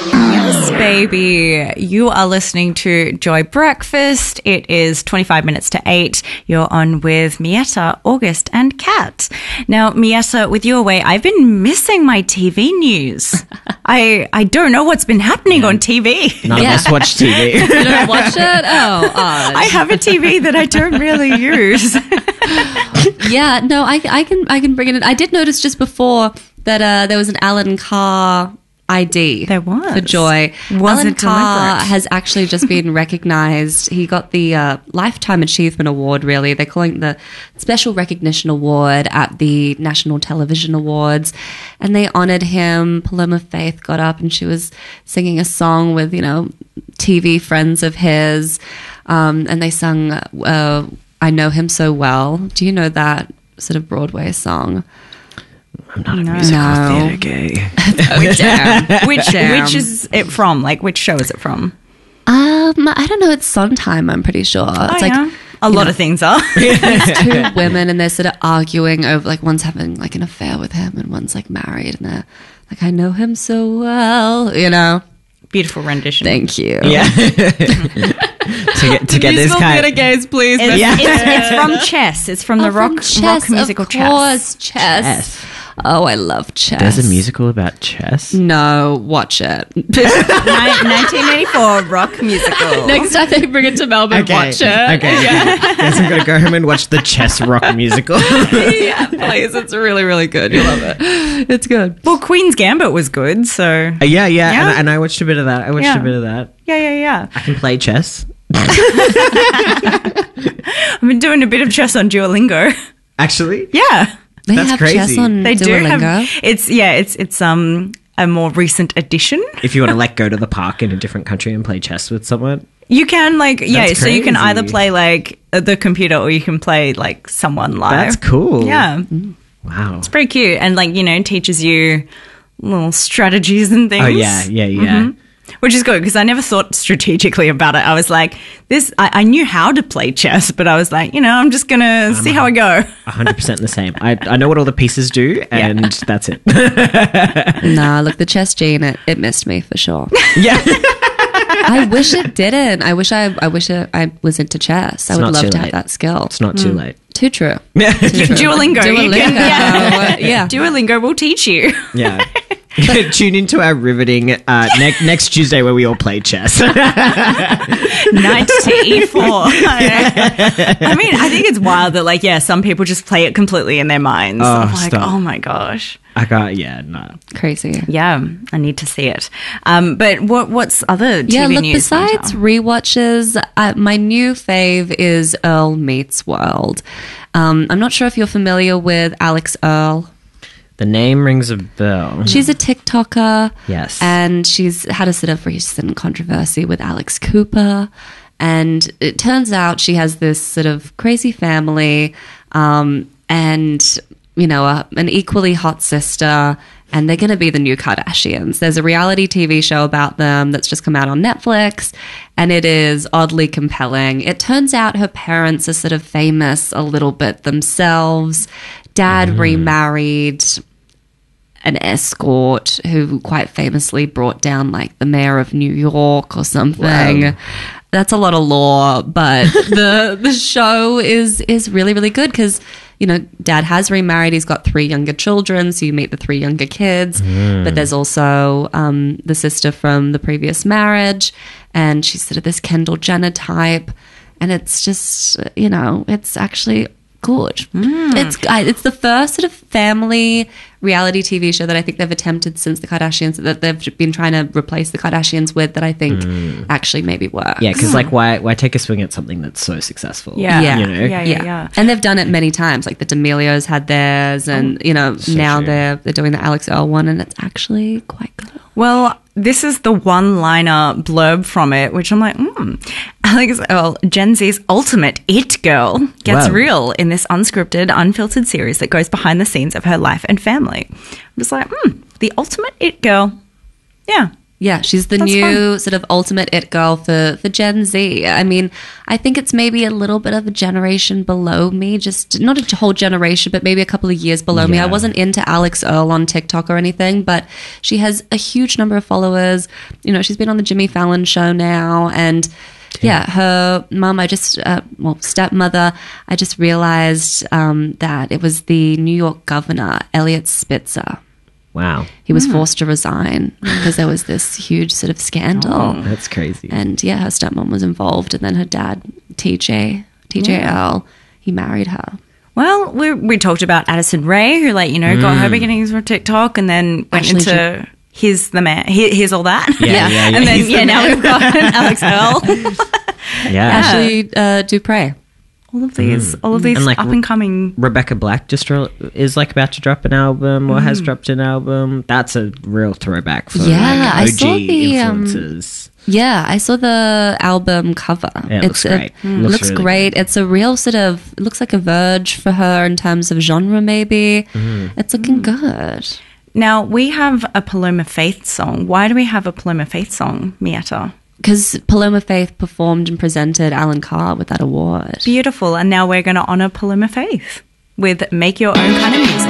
Yes, baby. You are listening to Joy Breakfast. It is 25 minutes to 8. You're on with Mietta, August, and Kat. Now, Mietta, with you away, I've been missing my TV news. I don't know what's been happening on TV. None of us watch TV. You don't watch it? Oh, odd. I have a TV that I don't really use. Yeah, no, I can bring it in. I did notice just before that there was an Alan Carr ID. There was. For Joy. Was Alan it Carr deliberate? has actually just been recognised. He got the Lifetime Achievement Award, really. They're calling it the Special Recognition Award at the National Television Awards. And they honoured him. Paloma Faith got up and she was singing a song with, TV friends of his. And they sung I Know Him So Well. Do you know that sort of Broadway song? I'm not a musical theatre gay. Which is it from? Like, which show is it from? I don't know. It's Sondheim, I'm pretty sure. It's like a lot of things are. there's two women and they're sort of arguing over, like, one's having like an affair with him and one's like married and they're like, I know him so well, Beautiful rendition. Thank you. Yeah. to get this kind of gays, please. It's from Chess. It's from the rock musical of course, Chess. Chess. Oh, I love Chess. There's a musical about chess. No, watch it. 1984 rock musical. Next time they bring it to Melbourne, watch it. Okay. Guess I'm gonna go home and watch the chess rock musical. Yeah, please. It's really, really good. You'll love it. It's good. Well, Queen's Gambit was good, so... Yeah. And I watched a bit of that. Yeah. I can play chess. I've been doing a bit of chess on Duolingo. Actually? Yeah. They That's have crazy. chess on They do Duolingo. have... It's a more recent addition. If you want to go to the park in a different country and play chess with someone. You can That's so you can crazy. either play like the computer or you can play like someone live. That's cool. Yeah. Wow. It's pretty cute and teaches you little strategies and things. Oh, yeah. Mm-hmm. Which is good because I never thought strategically about it. I was like, I knew how to play chess, but I was like, I'm just going to see how I go. 100% the same. I know what all the pieces do, and that's it. Nah, look, the chess gene, it missed me for sure. Yeah. I wish it didn't. I wish I was into chess. I would not love too to have late. that skill. It's not too late. Too true. Duolingo. Yeah. Duolingo will teach you. Yeah. Tune into our riveting next Tuesday where we all play chess. Knight to E4. I mean, I think it's wild that some people just play it completely in their minds. Oh, I'm like, stop. oh my gosh. I can't, no. Crazy. Yeah, I need to see it. But what's other TV news? Besides rewatches, my new fave is Earl Meets World. I'm not sure if you're familiar with Alex Earl. The name rings a bell. She's a TikToker. Yes. And she's had a sort of recent controversy with Alex Cooper. And it turns out she has this sort of crazy family and, an equally hot sister. And they're going to be the new Kardashians. There's a reality TV show about them that's just come out on Netflix. And it is oddly compelling. It turns out her parents are sort of famous a little bit themselves. Dad remarried an escort who quite famously brought down the mayor of New York or something. Wow. That's a lot of lore, but the show is really, really good because, Dad has remarried. He's got 3 younger children, so you meet the 3 younger kids. But there's also the sister from the previous marriage, and she's sort of this Kendall Jenner type. And it's just, it's actually good. It's the first sort of family reality TV show that I think they've attempted since the Kardashians, that they've been trying to replace the Kardashians with, that I think actually maybe works. Yeah, because why take a swing at something that's so successful? Yeah. Yeah. And they've done it many times. Like the D'Amelios had theirs, and now true. they're doing the Alex Earl one, and it's actually quite good. Well, this is the one-liner blurb from it, which I'm like, Alex Earl, Gen Z's ultimate it girl, gets Wow. real in this unscripted, unfiltered series that goes behind the scenes of her life and family. I'm just like, the ultimate it girl. Yeah. Yeah, she's the That's new sort of ultimate it girl for Gen Z. I mean, I think it's maybe a little bit of a generation below me, just not a whole generation, but maybe a couple of years below me. I wasn't into Alex Earl on TikTok or anything, but she has a huge number of followers. You know, she's been on the Jimmy Fallon show now, and yeah, her mum, stepmother, I just realized that it was the New York governor, Eliot Spitzer. Wow. He was forced to resign because there was this huge sort of scandal. That's crazy. And yeah, her stepmom was involved, and then her dad, TJ Earl, he married her. Well, we talked about Addison Rae, who got her beginnings from TikTok and then went Ashley into Here's the Man, Here's All That. Yeah. And then, now we've got Alex Earl. Ashley Dupre. All of these And, up and coming. Rebecca Black is about to drop an album or has dropped an album. That's a real throwback for I OG saw the influences. I saw the album cover. Yeah, it looks great. Looks really great. good. It's a real sort of, it looks like a verge for her in terms of genre, maybe. It's looking good. Now, we have a Paloma Faith song. Why do we have a Paloma Faith song, Mietta? Because Paloma Faith performed and presented Alan Carr with that award. Beautiful. And now we're going to honour Paloma Faith with Make Your Own Kind of Music.